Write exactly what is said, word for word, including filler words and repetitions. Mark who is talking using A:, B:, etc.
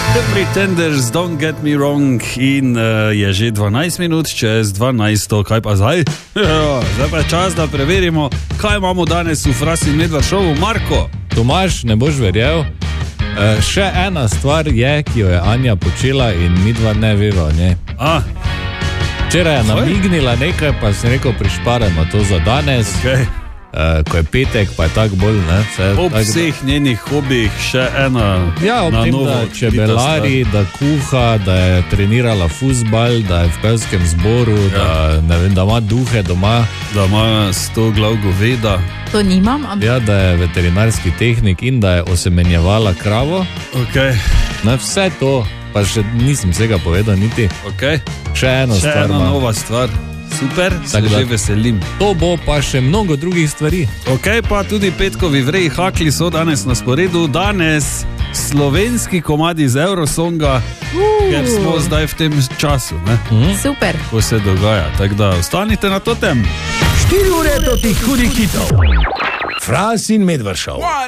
A: The Pretenders, don't get me wrong. In uh, je že dvanajst minut čez dvanajsto, kaj pa zdaj? Zdaj pa je čas, da preverimo, kaj imamo danes v Fras in Medved šovu. Marko.
B: Tomaž, ne boš verjel, uh, še ena stvar je, ki jo je Anja počela in midva ne veva o njej.
A: A?
B: Včeraj je namignila nekaj, pa sem rekel, prišparajmo to za danes.
A: Okay.
B: Uh, ko je petek, pa je tako bolj, ne? Vse,
A: Ob
B: tak,
A: vseh da... njenih hobijih še ena
B: ja, ob
A: na
B: tem,
A: novo.
B: Da čebelari, da kuha, da je trenirala fuzbal, da je v pevskem zboru, ja. da, ne vem, da ima duhe doma.
A: Da ima sto glav goveda.
C: To nimam, ampak...
B: Ja, da je veterinarski tehnik in da je osemenjevala kravo.
A: Okay.
B: Na vse to, pa še nisem vsega povedal niti.
A: Okay.
B: Še eno
A: še
B: stvar.
A: Še ena
B: ma.
A: nova stvar. Super, se
B: tak,
A: že veselim.
B: To bo pa še mnogo drugih stvari.
A: Ok, pa tudi petkovi vreji hakli so danes na sporedu. Danes slovenski komadi iz Eurosonga, uh. ker smo zdaj v tem času, ne?
C: Mm. Super.
A: Ko se dogaja, tako da ostanite na totem.
D: štiri ure do tih hudih hitov. Fras in Medved šov.